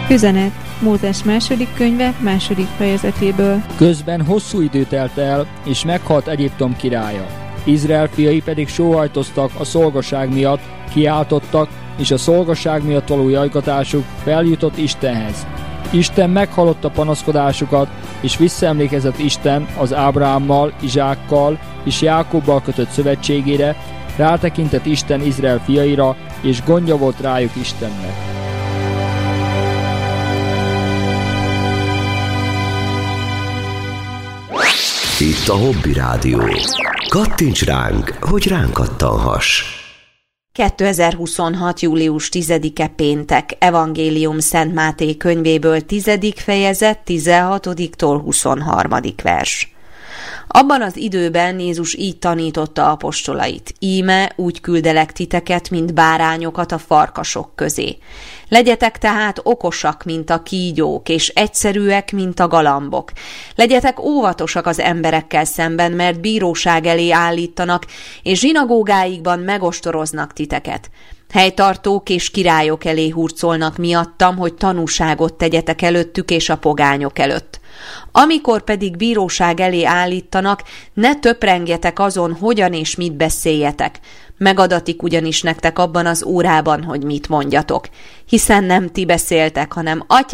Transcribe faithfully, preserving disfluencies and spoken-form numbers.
Üzenet Mózes második könyve második fejezetéből. Közben hosszú idő telt el, és meghalt Egyiptom királya. Izrael fiai pedig sóhajtoztak a szolgaság miatt, kiáltottak, és a szolgaság miatt való jajgatásuk feljutott Istenhez. Isten meghallotta panaszkodásukat, és visszaemlékezett Isten az Ábrahámmal, Izsákkal és Jákobbal kötött szövetségére, rátekintett Isten Izrael fiaira, és gondja volt rájuk Istennek. Itt a Hobby Rádió. Kattints ránk, hogy ránk kattanhass. kétezer-huszonhat. július tizedike péntek. Evangélium Szent Máté könyvéből tizedik fejezet tizenhatodiktól huszonharmadik vers. Abban az időben Jézus így tanította apostolait: íme úgy küldelek titeket, mint bárányokat a farkasok közé. Legyetek tehát okosak, mint a kígyók, és egyszerűek, mint a galambok. Legyetek óvatosak az emberekkel szemben, mert bíróság elé állítanak, és zsinagógáikban megostoroznak titeket. Helytartók és királyok elé hurcolnak miattam, hogy tanúságot tegyetek előttük és a pogányok előtt. Amikor pedig bíróság elé állítanak, ne töprengjetek azon, hogyan és mit beszéljetek. Megadatik ugyanis nektek abban az órában, hogy mit mondjatok. Hiszen nem ti beszéltek, hanem Atyám